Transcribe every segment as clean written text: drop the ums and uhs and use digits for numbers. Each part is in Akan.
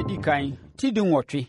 Edikan, Tidin Watri.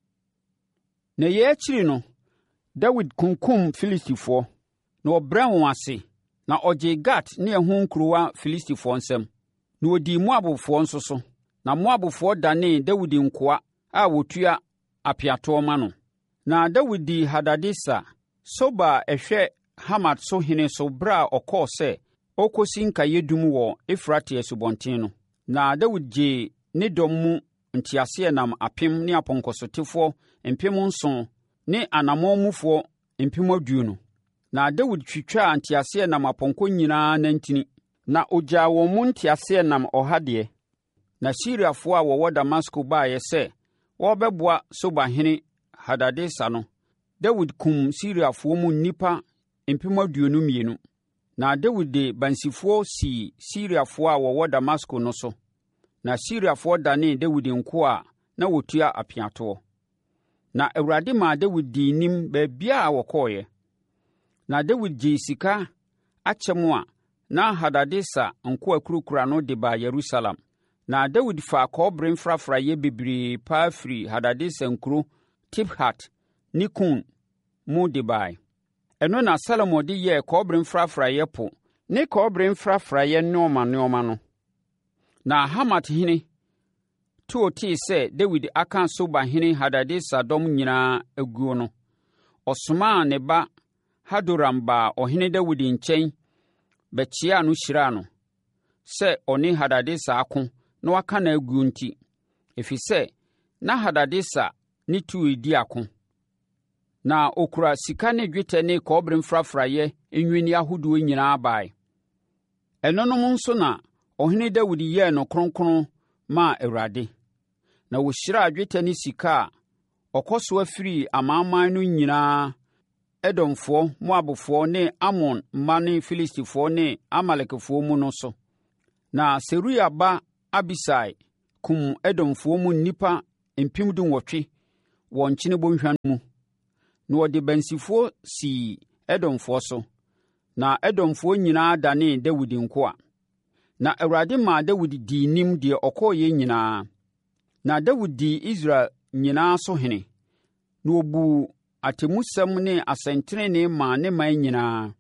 Na ye chiri no, David kunkum Filistifo, na obran wase, na oje Gat ne ɛho nkuruwa Filistifo nsam. Na odi Moabfo nso so, na Moabfo dane David nkoa a wotua apiato ma no. Na David di Hadadesa, Soba ehwe Hamat so hene so bra okɔ sɛ okosi nkayedum wɔ Efrate asubɔnten no. Na David gye ne dɔm mu ntiaseɛnam apem ne apɔnkɔsotefo mpem 7 ne anammɔnmufoɔ mpem 20. Na David twitwa ntiaseɛnam apɔnkɔ nyinaa nantini, na ogyaa wɔn mu ntiaseɛnam 100. Na Syriafoɔ a wɔwɔ Damasko baeɛ sɛ wɔbɛboa Sobahene Hadadesa no, David kum Syriafoɔ mu nnipa mpem 22. Na David de bansifoɔ sii Syriafoɔ a wɔwɔ Damasko no so. Na Syriafoɔ dane David nko a na wotua apiatoɔ. Na Awurade maa David di nim baabia a wɔkɔɔeɛ. Na David gye sika akyɛm a na Hadadesa nko akurukura no de ba Yerusalem. Na David fa kɔbere mfrafraeɛ bebree paa firi Hadadesa nkuro Tibhat ne Kun mu de bae. Ɛno na Salomo de yɛɛ kɔbere mfrafraeɛ po ne kɔbere mfrafraeɛ nneɔma no. Na Hamat hene tuo tee sɛ David aka Sobahene Hadadesa dɔm nyinaa aguo no. Ɔsomaa ne ba Hadoram baa ɔhene David nkyɛn bɛkyiaa no hyiraa no sɛ ɔne Hadadesa ako na waka na aguo nti, ɛfiri sɛ na Hadadesa ne tuo edi ako. Na okura sika ne dwetɛ ne kɔbere mfrafraeɛ enwini ahodoɔ nyinaa bae. Ɛnonom nso na ɔhene David yɛɛ no kronkron maa Awurade. Na wɔhyiraa dwetɛ ne sika a ɔkɔ so afiri amanaman no nyinaa, Edomfoɔ, Moabfoɔ ne Amon mma ne Filistifoɔ ne Amalekfoɔ mu no so. Na Seruia ba Abisai kum Edomfoɔ mu nnipa mpem 18 wɔ Nkyene Bɔnhwa mu. Na wɔde bansifoɔ sii Edomfoɔ so. Na Edomfoɔ nyinaa dane David nkoa. Na Awurade maa David dii nim deɛ ɔkɔɔyɛ nyinaa. Na David dii Israel nyinaa so hene. Na ɔbuu atemmusɛm ne asɛntenene maa ne man nyinaa.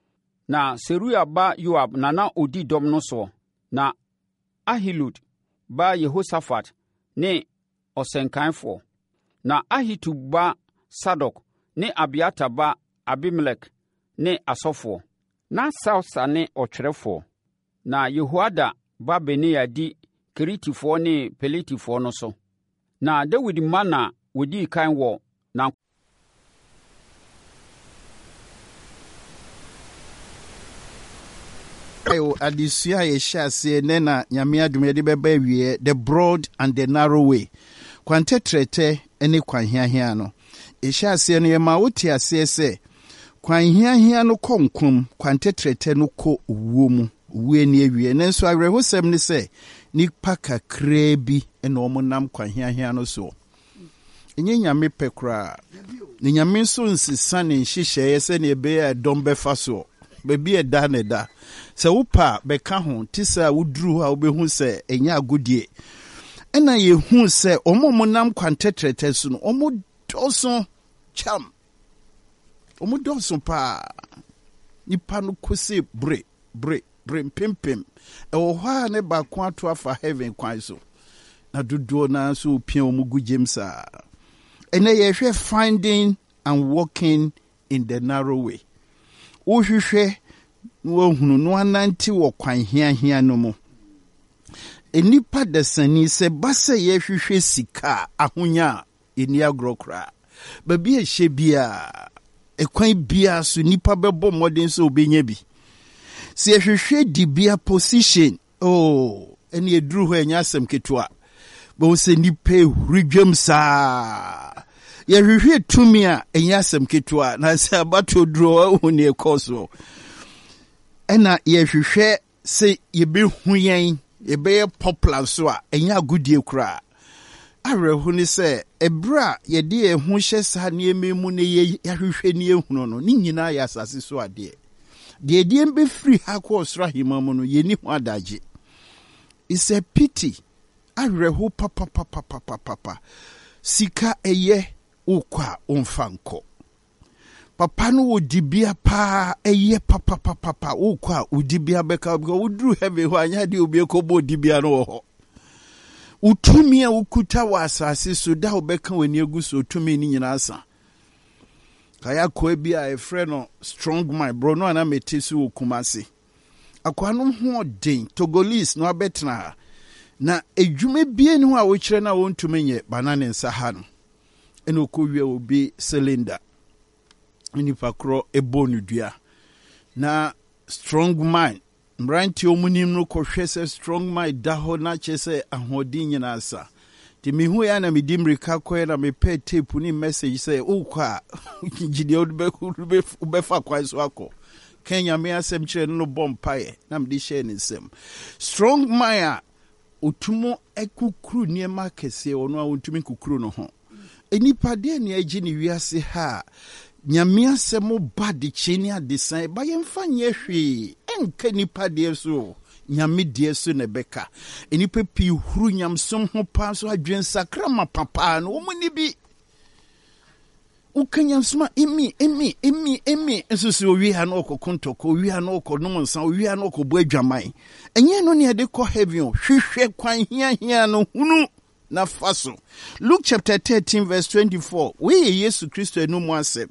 Na Seruia ba Yoab na ɔdi dɔm no soɔ. Na Ahilud ba Yehosafat ne ɔsɛnkanfoɔ. Na Ahitub ba Sadok ne Abiata ba Abimelek ne asɔfoɔ. Na Sausa ne ɔtwerɛfoɔ. Na Yehoada ba Benaya di Keritifoɔ ne Peletifoɔ no so. Na David mma na wɔdii kan wɔ na adesua a yɛhyɛ aseɛ ne na Nyame adom yɛde bɛba awie, the broad and the narrow way. Kwantɛtrɛtɛ ne kwanhiahia no. Yɛhyɛ aseɛ no yɛma wote aseɛ sɛ kwanhiahia no kɔ nkom, kwantɛtrɛtɛ no kɔ owuo mu. Owuo ni awie. Nanso awerɛhosɛm ne sɛ nipa kakraa bi na ɔmo nam kwanhiahia no so. Enye Nyame pɛ koraa. Ne Nyame nso nsesa ne nhyehyɛeɛ sɛ ne ɛbɛyɛ dɔm bɛfa so. Baabi ɛda ne da. Sɛ wopa bɛka ho te sɛ woduru a wobɛhu sɛ ɛnyɛ agodie. Ɛna yɛhu sɛ ɔmo nam kwantɛtrɛtɛ so no, ɔmo dɔso cham. Ɔmo dɔso pa. Nipa no kose bre mpempem. Ɛwɔ hɔ a ne baako ato afa heaven kwan so. Na dodoɔ na so pia ɔmo gu James a. Ɛna yɛhwɛ finding and walking in the narrow way. Wohwehwɛ wohunu no anante wɔ kwanhiahia no mu. Enipa dasani sɛ basa yɛhwehwɛ sika ahonya eni agorɔ kora. Baabi ɛhyɛ bia ɛkwan bia so nipa bɛbɔ mmɔden sɛ obɛnya bi. Sɛ yɛhwehwɛ di bia position, ɛne ɛduru hɔ ɛnyɛ asɛm ketewa. Bɛwo sɛ nipa ɛhuridwam saa. Yɛhwehwɛ tumi a ɛnyɛ asɛm ketewa, na sɛ abato duro ahu ne ɛkɔ so. Ɛna yɛhwehwɛ sɛ yɛbɛhu yɛn, yɛbɛyɛ popular so a ɛnyɛ agodie koraa. Awerɛho ne sɛ ɛberɛ a yɛde ɛho hyɛ saa nneɛma mu na yɛhwehwɛ ne yɛhunu no, ne nyinaa yɛ asase so adeɛ. Deɛ deɛ mbɛfiri ha kɔ ɔsoro ahema mu no, yɛni ho adagye. It's a pity awerɛho papa sika ɛyɛ wokɔ a ɔmfa papa no wo dibia pa ɛyɛ papa wokɔ a wo dibia bɛka because woduru heaven hɔ anya de obi kɔbɔ dibia no wɔ hɔ utumi a ukuta wa asase so da wobɛka wani agu so utumi ni nyina asa kaya ko bia e frɛ no strong mind bro no ana mete so okumase akwano ho den Togolese no abetna na edwuma bie ni ho a wo kyerɛ na wo ntumi nye banane nsa ha no ene okɔwie obi cylinder nipa kro ebonu dua na strong mind Mranti omunim no kɔhwɛ sɛ strong mind da hɔ na kyɛ sɛ ahodin nyina asa ti mehu ya na medim rika kɔ na mepɛ tape ni message sɛ wokɔ a gide wobɛfa kwan so akɔ Kenya me asɛm kyerɛ no bompae na mede hyɛ ne nsɛm strong mind a otumo ekukuru niema kɛse ono a ontumi kukuru no ho enipa de ne agi ne wiase ha nyame asɛm ba de kyeni adesan ba yɛmfa nyɛ hwee enka nipa de so nyame de so ne bɛka enipa pi huru nyamsom ho pa so adwen sakra ma papa no wo ni bi ukanyamsoma emi nso so wi ha no kokontoko wi ha no konom nsa wi ha no kobo adwaman enye no ne de kɔ heaven hwehwɛ kwan hia no hunu na faso Luke chapter 13 verse 24 we Yesu Kristo enu mu asɛm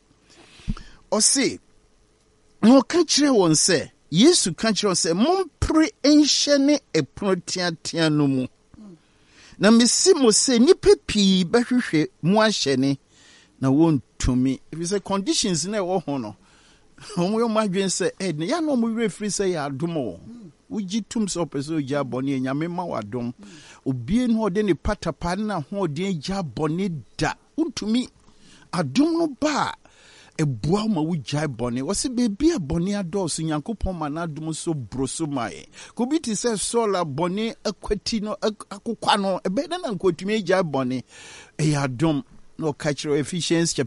ɔse no ka kyerɛ wɔn sɛ Yesu ka kyerɛ wɔn sɛ mompre enhyɛ ne ɛpono teatea no mu na mesi mo sɛ nipa pii bɛhwehwɛ mu ahyɛ ne na wontumi if you say conditions na ɛwɔ ho no ɔmo yɛ madwen sɛ ne ya no mo refri sɛ yɛ adom o wogi tum sɛ ɔpɛ sɛ ogya bɔne nyame ma wadom obie no ɔde ne patapa na ho ɔde agya bɔne da wontumi adom no ba ebua ma wugya bɔne wɔse bebi a bɔne adɔɔso nyankopɔn ma na adom so bro so mae ko bi te sɛ sola bɔne akwati no akokwa no ebe na nkotumi agya bɔne ɛyɛ adom no ɔka kyerɛ Ephesians